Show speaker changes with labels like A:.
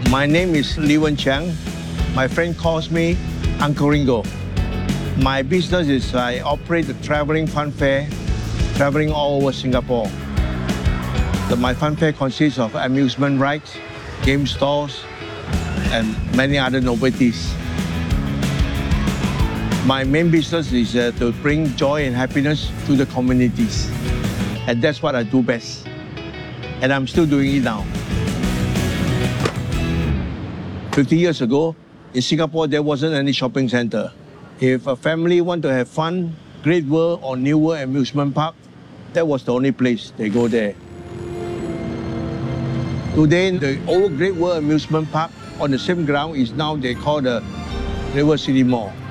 A: My name is Lee Wen Chiang. My friend calls me Uncle Ringo. My business is I operate the traveling fun fair, traveling all over Singapore. My fun fair consists of amusement rides, game stalls, and many other novelties. My main business is to bring joy and happiness to the communities. And that's what I do best. And I'm still doing it now. 50 years ago, in Singapore, there wasn't any shopping center. If a family want to have fun, Great World or New World Amusement Park, that was the only place they go there. Today, the old Great World Amusement Park on the same ground is now they call the Great World City Mall.